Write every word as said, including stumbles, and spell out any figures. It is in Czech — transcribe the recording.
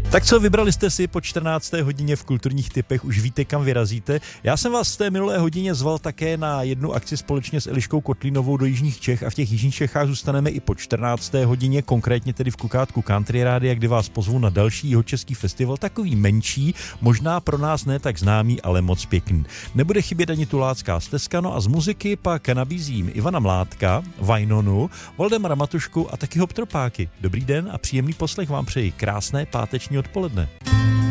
Tak co, vybrali jste si po čtrnácté hodině v kulturních tipech, už víte, kam vyrazíte. Já jsem vás v té minulé hodině zval také na jednu akci společně s Eliškou Kotlínovou do Jižních Čech a v těch Jižních Čechách zůstaneme i po čtrnácté hodině, konkrétně tedy v Kukátku Country Rádia, kdy vás pozvu na další jihočeský festival, takový menší, možná pro nás ne tak známý, ale moc pěkný. Nebude chybět ani Tulácká stezka, no a z muziky pak nabízím Ivana Mládka, Vajnonu, Valdemara Matušku a taky Hoptropáky. Dobrý den a příjemný poslech vám přeji. Krásné páteční odpoledne.